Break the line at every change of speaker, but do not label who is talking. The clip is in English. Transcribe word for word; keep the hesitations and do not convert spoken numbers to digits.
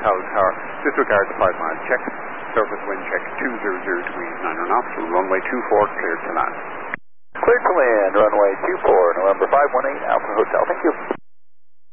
Hotel Tower. Disregard the five mile check. Surface wind check two zero zero degrees nine knots. Runway two four cleared to land.
Cleared to land, runway two four, November five one eight, Alpha Hotel. Thank you.